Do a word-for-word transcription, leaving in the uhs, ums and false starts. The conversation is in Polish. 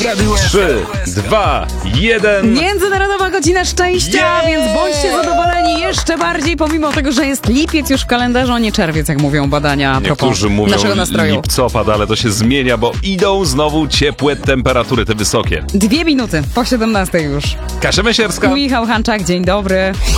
trzy, dwa, jeden. Międzynarodowa godzina szczęścia, Yeah! więc bądźcie zadowoleni jeszcze bardziej, pomimo tego, że jest lipiec już w kalendarzu, a nie czerwiec, jak mówią badania a propos Niektórzy mówią naszego nastroju. lipcopad, ale to się zmienia, bo idą znowu ciepłe temperatury, te wysokie. Dwie minuty po siedemnastej już. Kasia Mesierska. Michał Hanczak, dzień dobry.